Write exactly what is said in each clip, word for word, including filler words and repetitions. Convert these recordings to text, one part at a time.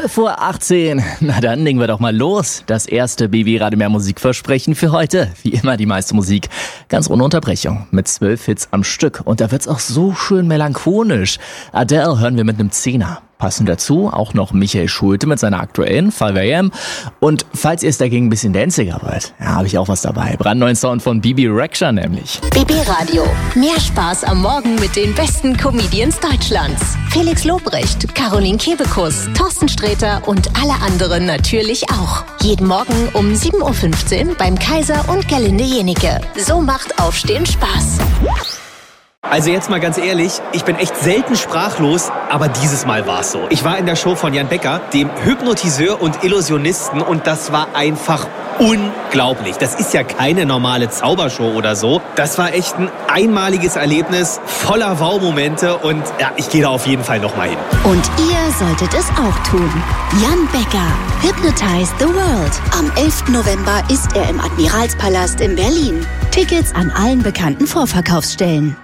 zwölf Uhr achtzehn. Na dann legen wir doch mal los. Das erste B B Radio Mehr Musikversprechen für heute. Wie immer die meiste Musik. Ganz ohne Unterbrechung. Mit zwölf Hits am Stück. Und da wird's auch so schön melancholisch. Adele hören wir mit einem Zehner. Passend dazu auch noch Michael Schulte mit seiner aktuellen five a m. Und falls ihr es dagegen ein bisschen danziger wollt, ja, habe ich auch was dabei. Brandneuen Sound von Bibi Rexha nämlich. B B Radio. Mehr Spaß am Morgen mit den besten Comedians Deutschlands. Felix Lobrecht, Caroline Kebekus, Thorsten Sträter und alle anderen natürlich auch. Jeden Morgen um sieben Uhr fünfzehn beim Kaiser und Gerlinde Jenike. So macht Aufstehen Spaß. Also jetzt mal ganz ehrlich, ich bin echt selten sprachlos, aber dieses Mal war es so. Ich war in der Show von Jan Becker, dem Hypnotiseur und Illusionisten, und das war einfach unglaublich. Das ist ja keine normale Zaubershow oder so. Das war echt ein einmaliges Erlebnis, voller Wow-Momente, und ja, ich gehe da auf jeden Fall nochmal hin. Und ihr solltet es auch tun. Jan Becker, Hypnotize the World. Am elften November ist er im Admiralspalast in Berlin. Tickets an allen bekannten Vorverkaufsstellen.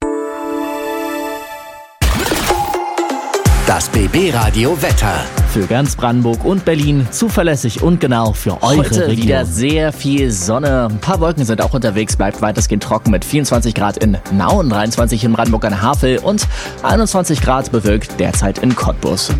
Das B B Radio Wetter. Für ganz Brandenburg und Berlin zuverlässig und genau für eure Heute Region. wieder sehr viel Sonne. Ein paar Wolken sind auch unterwegs, bleibt weitestgehend trocken mit vierundzwanzig Grad in Nauen, dreiundzwanzig in Brandenburg an der Havel und einundzwanzig Grad bewölkt derzeit in Cottbus.